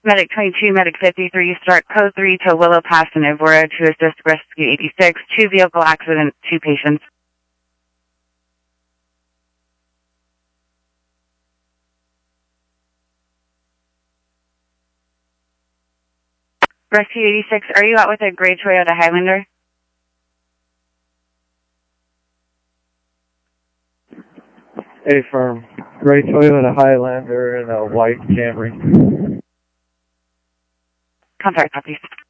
Medic 22, Medic 53, start code 3 to Willow Pass in Evora to assist Rescue 86, 2 vehicle accident, 2 patients. Rescue 86, are you out with a gray Toyota Highlander? A firm. Gray Toyota Highlander and a white Camry. Contact copies.